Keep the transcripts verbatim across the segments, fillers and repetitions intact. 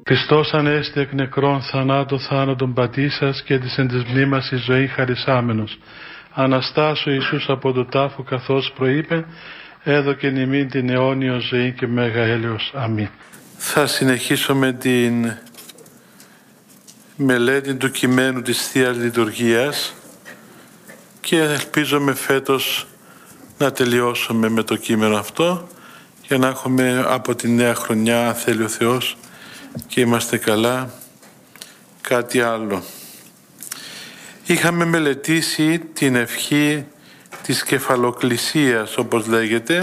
Χριστός ανέστη εκ νεκρών θανάτων θάνατον πατήσας και της εν της μνήμας η ζωή χαρισάμενος. Αναστάσου Ιησούς από το τάφο καθώς προείπε, έδωκεν ημίν την αιώνιο ζωή και μέγα έλεος. Αμήν. Θα συνεχίσω με την μελέτη του κειμένου της Θείας Λειτουργίας και ελπίζομαι φέτος να τελειώσουμε με το κείμενο αυτό για να έχουμε από τη νέα χρονιά, αν θέλει ο Θεός και είμαστε καλά, κάτι άλλο. Είχαμε μελετήσει την ευχή της κεφαλοκλησίας, όπως λέγεται,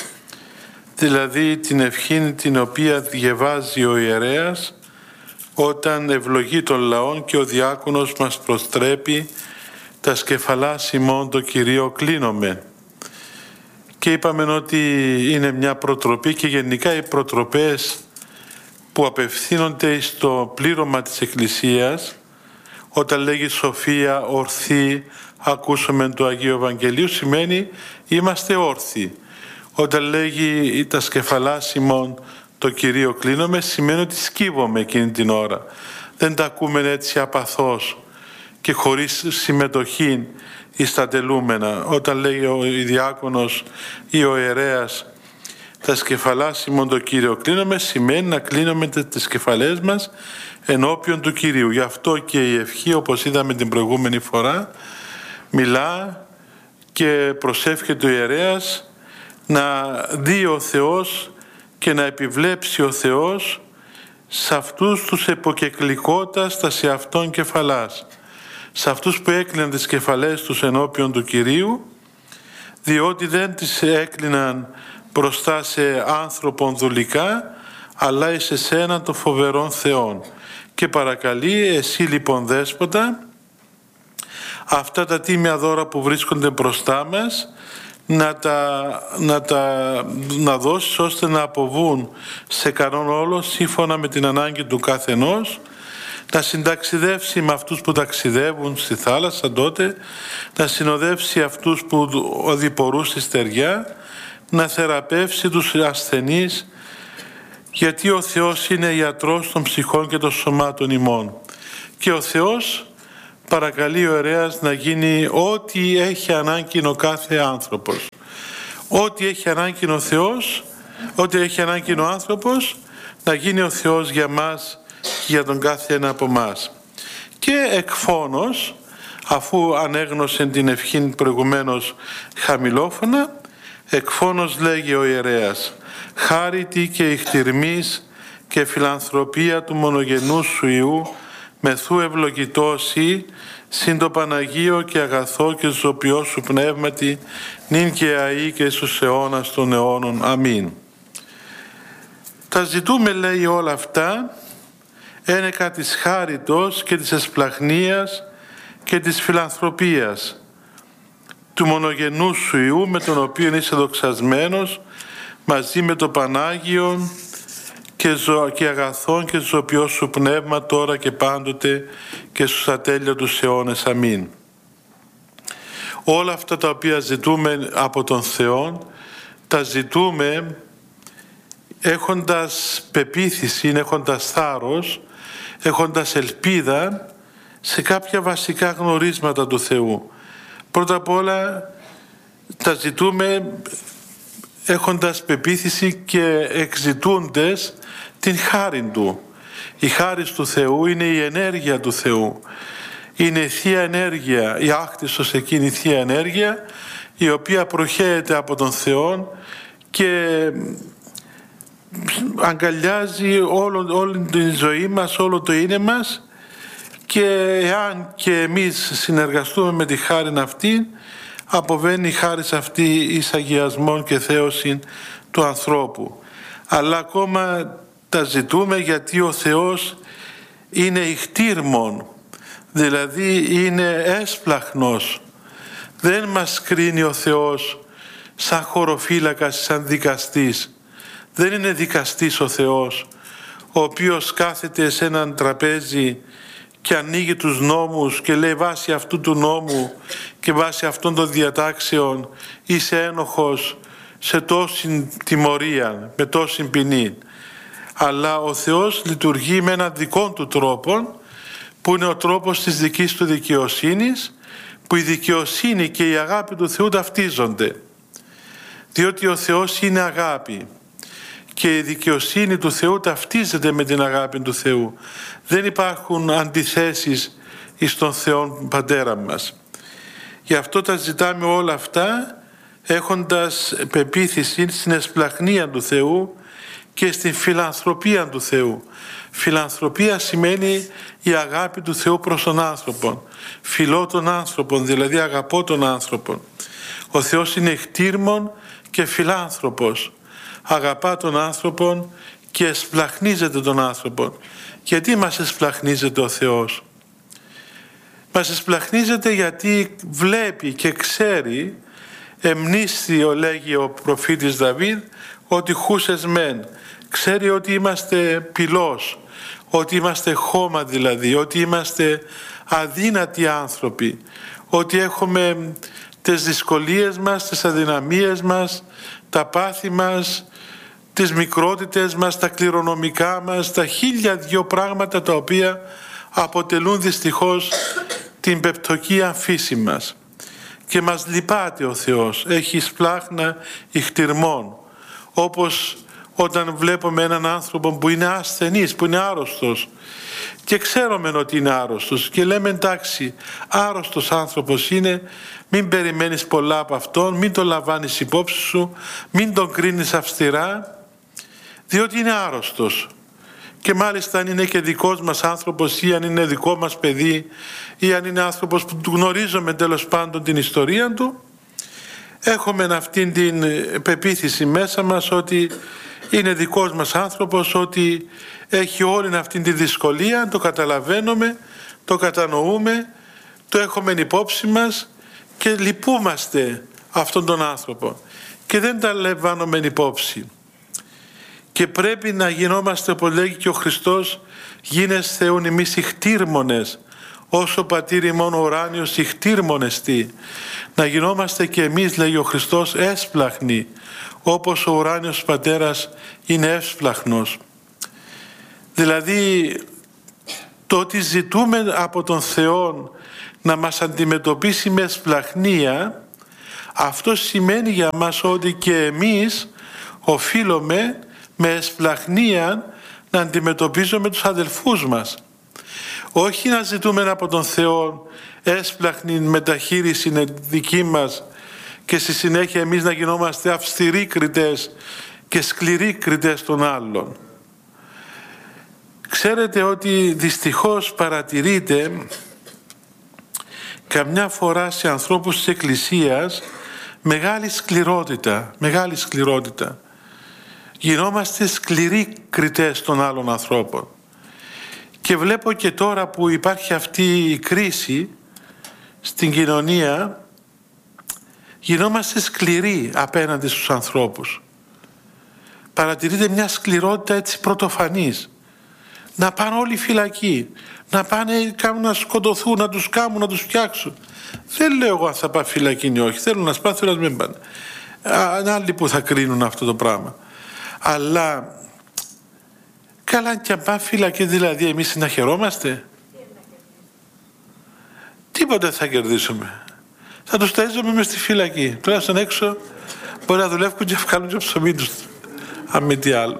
δηλαδή την ευχή την οποία διαβάζει ο ιερέας όταν ευλογεί τον λαόν και ο διάκονος μας προστρέπει τα σκεφαλάς ημών το Κυρίο κλείνομαι. Και είπαμε ότι είναι μια προτροπή και γενικά οι προτροπές που απευθύνονται στο πλήρωμα της Εκκλησίας, όταν λέγει Σοφία ορθή ακούσομεν το Αγίου Ευαγγελίου, σημαίνει είμαστε όρθιοι. Όταν λέγει τα σκεφαλάς ημών το Κυρίο κλείνομαι, σημαίνει ότι σκύβομαι εκείνη την ώρα. Δεν τα ακούμε έτσι απαθώς και χωρίς συμμετοχή εις τα τελούμενα. Όταν λέει ο διάκονος ή ο ιερέας τα σκεφαλάς ημών το Κύριο κλείνομαι, σημαίνει να κλείνουμε τις κεφαλές μας ενώπιον του Κυρίου. Γι' αυτό και η ευχή, όπως είδαμε την προηγούμενη φορά, μιλά και προσεύχεται ο ιερέας να δει ο Θεός και να επιβλέψει ο Θεός σε αυτούς τους εποκεκλικότας τα σε αυτόν κεφαλάς, σε αυτούς που έκλειναν τις κεφαλές τους ενώπιον του Κυρίου, διότι δεν τις έκλειναν μπροστά σε άνθρωπον δουλικά, αλλά εις εσέναν των φοβερών Θεών. Και παρακαλεί εσύ λοιπόν Δέσποτα, αυτά τα τίμια δώρα που βρίσκονται μπροστά μας, να τα, να τα να δώσεις ώστε να αποβούν σε κανόν όλο σύμφωνα με την ανάγκη του καθενός, να συνταξιδεύσει με αυτούς που ταξιδεύουν στη θάλασσα τότε, να συνοδεύσει αυτούς που οδηπορούν στη στεριά, να θεραπεύσει τους ασθενείς, γιατί ο Θεός είναι ιατρός των ψυχών και των σωμάτων ημών. Και ο Θεός παρακαλεί ο ιερέας να γίνει ό,τι έχει ανάγκη ο κάθε άνθρωπος. Ό,τι έχει ανάγκη ο Θεός, ό,τι έχει ανάγκη ο άνθρωπος, να γίνει ο Θεός για μας και για τον κάθε ένα από μας. Και εκφώνος, αφού ανέγνωσε την ευχή προηγουμένως χαμηλόφωνα, εκφώνος λέγει ο ιερέας, χάριτη και ηχτηρμής και φιλανθρωπία του μονογενού σου Υιού, μεθού ευλογητώσει, συν το Παναγίο και αγαθό και ζωπιό σου πνεύματι, νυν και αεί και στους αιώνας των αιώνων. Αμήν. Τα ζητούμε, λέει, όλα αυτά, ένεκα της χάριτος και της εσπλαχνίας και της φιλανθρωπίας του μονογενού σου Υιού, με τον οποίο είσαι δοξασμένος μαζί με το Πανάγιο και, ζω, και αγαθόν και ζωπιό σου πνεύμα τώρα και πάντοτε και στους ατέλειωτους αιώνες. Αμήν. Όλα αυτά τα οποία ζητούμε από τον Θεό, τα ζητούμε έχοντας πεποίθηση, έχοντας θάρρος, έχοντας ελπίδα σε κάποια βασικά γνωρίσματα του Θεού. Πρώτα απ' όλα τα ζητούμε έχοντας πεποίθηση και εξητούντες την χάριν Του. Η χάρις του Θεού είναι η ενέργεια του Θεού. Είναι η Θεία Ενέργεια, η άκτισος εκείνη η Θεία Ενέργεια, η οποία προχέεται από τον Θεό και αγκαλιάζει όλο, όλη τη ζωή μας, όλο το είναι μας, και εάν και εμείς συνεργαστούμε με τη χάριν αυτή, αποβαίνει η χάρις αυτή εις αγιασμόν και θέωσιν του ανθρώπου. Αλλά ακόμα τα ζητούμε γιατί ο Θεός είναι ηχτήρμον, δηλαδή είναι έσπλαχνος. Δεν μας κρίνει ο Θεός σαν χωροφύλακας, σαν δικαστής. Δεν είναι δικαστής ο Θεός, ο οποίος κάθεται σε έναν τραπέζι και ανοίγει τους νόμους και λέει βάσει αυτού του νόμου και βάσει αυτών των διατάξεων είσαι ένοχος σε τόση τιμωρία, με τόση ποινή. αλλά ο Θεός λειτουργεί με έναν δικό του τρόπο, που είναι ο τρόπος της δικής του δικαιοσύνης, που η δικαιοσύνη και η αγάπη του Θεού ταυτίζονται. Διότι ο Θεός είναι αγάπη και η δικαιοσύνη του Θεού ταυτίζεται με την αγάπη του Θεού. Δεν υπάρχουν αντιθέσεις εις τον Θεό Πατέρα μας. Γι' αυτό τα ζητάμε όλα αυτά έχοντας πεποίθηση στην εσπλαχνία του Θεού και στην φιλανθρωπία του Θεού. Φιλανθρωπία σημαίνει η αγάπη του Θεού προς τον άνθρωπο. Φιλώ τον άνθρωπο, δηλαδή αγαπώ τον άνθρωπο. Ο Θεός είναι εκτήρμον και φιλάνθρωπος. Αγαπά τον άνθρωπο και εσπλαχνίζεται τον άνθρωπο. Γιατί μας εσπλαχνίζεται ο Θεός? Μας εσπλαχνίζεται γιατί βλέπει και ξέρει, εμνίστιο λέγει ο προφήτης Δαβίδ, ότι χούσες μεν. Ξέρει ότι είμαστε πυλός, ότι είμαστε χώμα δηλαδή, ότι είμαστε αδύνατοι άνθρωποι, ότι έχουμε τις δυσκολίες μας, τις αδυναμίες μας, τα πάθη μας, τις μικρότητες μας, τα κληρονομικά μας, τα χίλια δυο πράγματα τα οποία αποτελούν δυστυχώς την πεπτωκία φύση μας. Και μας λυπάται ο Θεός, έχει σπλάχνα ηχτηρμών, όπως όταν βλέπουμε έναν άνθρωπο που είναι ασθενής, που είναι άρρωστος και ξέρουμε ότι είναι άρρωστος και λέμε εντάξει, άρρωστος άνθρωπος είναι, μην περιμένεις πολλά από αυτόν, μην το λαμβάνεις υπόψη σου, μην τον κρίνεις αυστηρά, διότι είναι άρρωστος. Και μάλιστα αν είναι και δικός μας άνθρωπος ή αν είναι δικό μας παιδί ή αν είναι άνθρωπος που γνωρίζουμε τέλος πάντων την ιστορία του, έχουμε αυτήν την πεποίθηση μέσα μας ότι είναι δικός μας άνθρωπος, ότι έχει όλη αυτή τη δυσκολία, το καταλαβαίνουμε, το κατανοούμε, το έχουμε υπόψη μας και λυπούμαστε αυτόν τον άνθρωπο και δεν τα λαμβάνουμε υπόψη. Και πρέπει να γινόμαστε, όπως λέγει και ο Χριστός, γίνες Θεούν εμείς ηχτήρμονες, όσο πατήρ ημών ουράνιος ηχτήρμονες τι. Να γινόμαστε και εμείς, λέγει ο Χριστός, έσπλαχνοι, όπως ο ουράνιος πατέρας είναι έσπλαχνος. Δηλαδή, το ότι ζητούμε από τον Θεό να μας αντιμετωπίσει με εσπλαχνία, αυτό σημαίνει για μας ότι και εμείς οφείλουμε με εσπλαχνία να αντιμετωπίζουμε τους αδελφούς μας. Όχι να ζητούμε από τον Θεό έσπλαχνη μεταχείριση δική μας και στη συνέχεια εμείς να γινόμαστε αυστηροί κριτές και σκληροί κριτές των άλλων. Ξέρετε ότι δυστυχώς παρατηρείται καμιά φορά σε ανθρώπους της Εκκλησίας μεγάλη σκληρότητα, μεγάλη σκληρότητα. Γινόμαστε σκληροί κριτές των άλλων ανθρώπων. Και βλέπω και τώρα που υπάρχει αυτή η κρίση στην κοινωνία, γινόμαστε σκληροί απέναντι στους ανθρώπους. Παρατηρείται μια σκληρότητα έτσι πρωτοφανής. Να πάνε όλοι φυλακοί, να πάνε κάνουν να σκοτωθούν, να τους κάνουν, να τους φτιάξουν. Δεν λέω εγώ αν θα πάει φυλακή ή όχι, θέλουν να σπάθουν, θέλουν να μην πάνε. Α, άλλοι που θα κρίνουν αυτό το πράγμα. Αλλά καλά και αν πάει φυλακή, δηλαδή εμείς να χαιρόμαστε. Τίποτα θα κερδίσουμε. Θα τους ταΐζουμε μες στη φυλακή. Τουλάχιστον έξω μπορεί να δουλεύουν και βγάλουν και ψωμί τους, αν μη τι άλλο.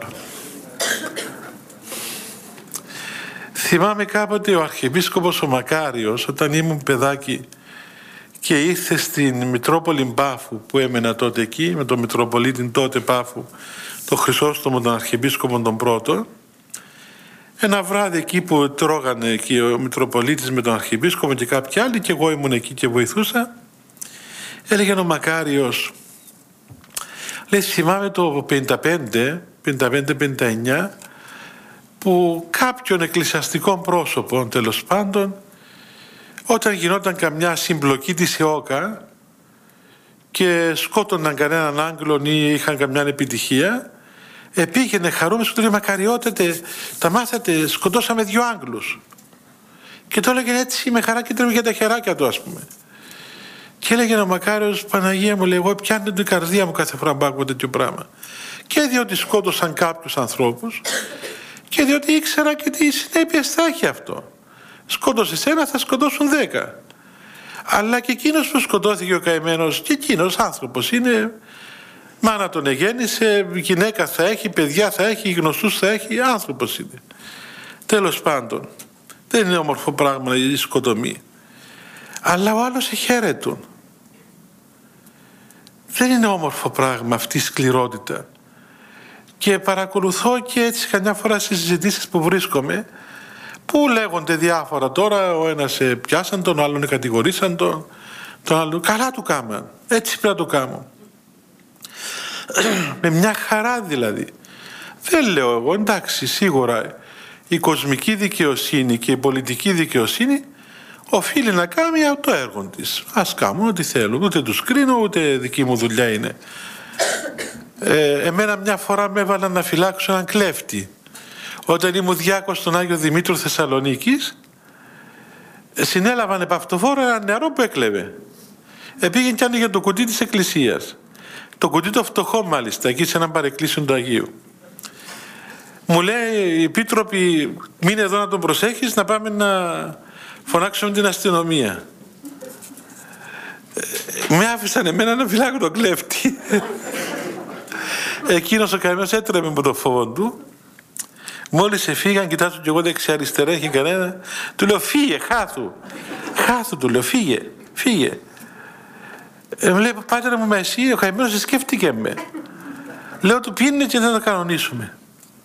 Θυμάμαι κάποτε ο Αρχιεπίσκοπος ο Μακάριος, όταν ήμουν παιδάκι και ήρθε στην Μητρόπολη Πάφου που έμενα τότε εκεί, με τον Μητροπολίτη τότε Πάφου, τον Χρυσόστομο, τον Αρχιεπίσκοπο τον πρώτο, ένα βράδυ εκεί που τρώγανε εκεί ο Μητροπολίτης με τον Αρχιεπίσκοπο και κάποιοι άλλοι και εγώ ήμουν εκεί και βοηθούσα, έλεγε ο Μακάριος, λέει θυμάμαι το πενήντα πέντε πενήντα εννιά που κάποιον εκκλησιαστικών πρόσωπων τέλος πάντων, όταν γινόταν καμιά συμπλοκή της ΕΟΚΑ και σκότωναν κανέναν Άγγλον ή είχαν καμιά επιτυχία, επήγαινε χαρούμενος και του λέει Μακαριότατε, τα μάθατε, σκοτώσαμε δυο Άγγλους. Και το έλεγε έτσι με χαρά και τρέμει τα χεράκια του, ας πούμε. Και έλεγε ο Μακάριος, Παναγία μου, λέει, εγώ πιάνει την καρδία μου κάθε φορά που άκουγα τέτοιο πράγμα. Και διότι σκότωσαν κάποιους ανθρώπους Και διότι ήξερα και τι συνέπειες θα έχει αυτό. Σκότωσες ένα, θα σκοτώσουν δέκα. Αλλά και εκείνος που σκοτώθηκε ο καημένος, και εκείνος άνθρωπος είναι, μάνα τον εγέννησε, γυναίκα θα έχει, παιδιά θα έχει, γνωστούς θα έχει, άνθρωπος είναι. Τέλος πάντων, δεν είναι όμορφο πράγμα η σκοτωμή. Αλλά ο άλλος εχαίρετον. Δεν είναι όμορφο πράγμα αυτή η σκληρότητα. Και παρακολουθώ και έτσι καμιά φορά στις συζητήσεις που βρίσκομαι, που λέγονται διάφορα τώρα, ο ένας ε, πιάσαν τον, ο άλλον κατηγορήσαν τον, τον άλλον, καλά του κάμαν, έτσι πρέπει να το κάνω. Με μια χαρά δηλαδή. Δεν λέω εγώ, εντάξει, σίγουρα η κοσμική δικαιοσύνη και η πολιτική δικαιοσύνη οφείλει να κάνει το έργο της. Ας κάνουν ό,τι θέλουν, ούτε τους κρίνω, ούτε δική μου δουλειά είναι. Ε, εμένα μια φορά με έβαλαν να φυλάξω έναν κλέφτη. Όταν ήμουν διάκος στον Άγιο Δημήτριο Θεσσαλονίκης, συνέλαβαν επαυτοφόρο ένα νεαρό που έκλεβε. Επήγαινε και άνοιγε το κουτί της εκκλησίας. Το κουτί το φτωχό μάλιστα, εκεί σε έναν παρεκκλήσιο του Αγίου. Μου λέει οι επίτροποι, μείνε εδώ να τον προσέχεις, να πάμε να φωνάξουμε την αστυνομία. Με άφησαν εμένα να φυλάκω τον κλέφτη. Εκείνος ο καημένος έτρεμε με το φόβο του. Μόλις εφήγαν, κοιτάζω κι εγώ δεξιά-αριστερά, είχε κανένα. Του λέω φύγε, χάθου. Χάθου, του λέω, φύγε, φύγε. Ε, μου λέει, πάτερ μου, μα εσύ, ο καημένος σκέφτηκε με. Λέω του, πήγαινε και θα το κανονίσουμε.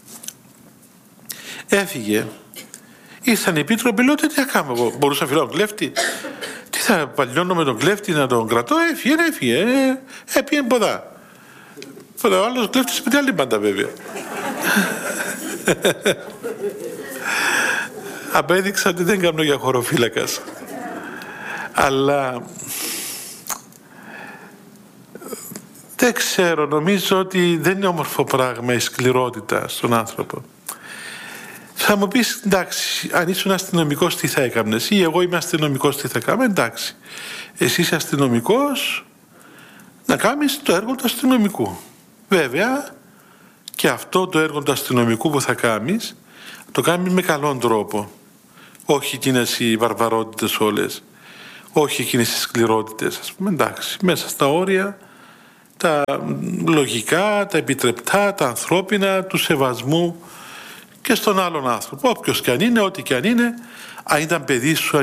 Έφυγε. Ήρθαν οι επίτροποι, λέω, τι θα κάνω εγώ, μπορούσα να φυλάω τον κλέφτη. Τι θα παλιώνω με τον κλέφτη να τον κρατώ, έφυγε, έφυγε, ε, ε, πήγαινε ποδά. Ο άλλος κλέφτης με άλλη πάντα βέβαια. Απέδειξα ότι δεν κάνω για χωροφύλακας. Αλλά δεν ξέρω, νομίζω ότι δεν είναι όμορφο πράγμα η σκληρότητα στον άνθρωπο. Θα μου πεις, εντάξει, αν ήσουν αστυνομικός τι θα έκαμνες, ή εγώ είμαι αστυνομικός τι θα κάνω, εντάξει. Εσύ είσαι αστυνομικός, να κάνεις το έργο του αστυνομικού. Βέβαια, και αυτό το έργο του αστυνομικού που θα κάνεις, το κάνεις με καλόν τρόπο. Όχι εκείνες οι βαρβαρότητες όλες, όχι εκείνες οι σκληρότητες, ας πούμε, εντάξει, μέσα στα όρια, τα λογικά, τα επιτρεπτά, τα ανθρώπινα, του σεβασμού και στον άλλον άνθρωπο. Όποιος και αν είναι, ό,τι και αν είναι, αν ήταν παιδί σου,